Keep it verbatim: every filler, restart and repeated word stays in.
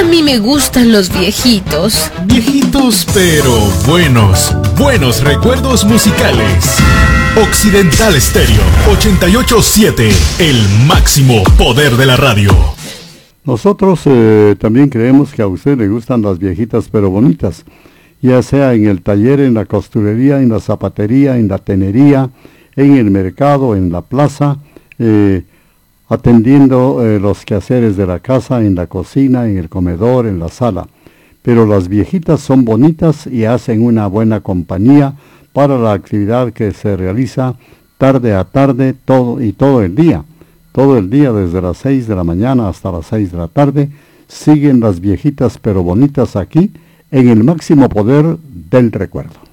A mí me gustan los viejitos. Viejitos pero buenos, buenos recuerdos musicales. Occidental Stereo ochenta y ocho punto siete, el máximo poder de la radio. Nosotros eh, también creemos que a usted le gustan las viejitas pero bonitas, ya sea en el taller, en la costurería, en la zapatería, en la tenería, en el mercado, en la plaza, eh, atendiendo eh, los quehaceres de la casa, en la cocina, en el comedor, en la sala. Pero las viejitas son bonitas y hacen una buena compañía para la actividad que se realiza tarde a tarde todo y todo el día. Todo el día desde las seis de la mañana hasta las seis de la tarde siguen las viejitas pero bonitas aquí en el máximo poder del recuerdo.